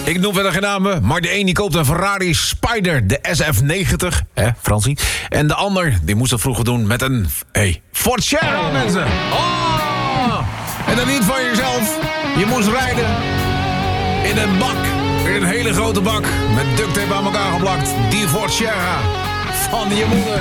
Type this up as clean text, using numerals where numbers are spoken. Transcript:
Ik noem verder geen namen, maar de een die koopt een Ferrari Spider, de SF90, hè, Fransie. En de ander, die moest dat vroeger doen met een, Ford Sierra, mensen. Oh! En dan niet van jezelf. Je moest rijden in een bak, in een hele grote bak, met duct tape aan elkaar geplakt. Die Ford Sierra van je moeder.